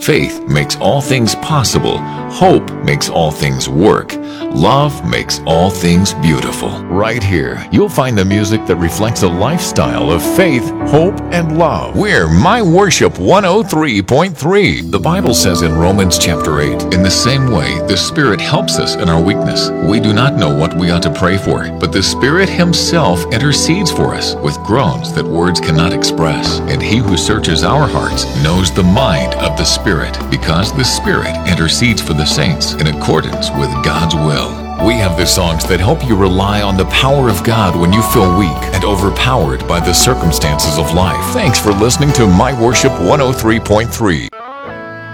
Faith makes all things possible. Hope makes all things work. Love makes all things beautiful. Right here, you'll find the music that reflects a lifestyle of faith, hope, and love. We're My Worship 103.3. The Bible says in Romans chapter 8, in the same way, the Spirit helps us in our weakness. We do not know what we ought to pray for, but the Spirit Himself intercedes for us with groans that words cannot express. And He who searches our hearts knows the mind of the Spirit, because the Spirit intercedes for the saints in accordance with God's will. We have the songs that help you rely on the power of God when you feel weak and overpowered by the circumstances of life. Thanks for listening to My Worship 103.3.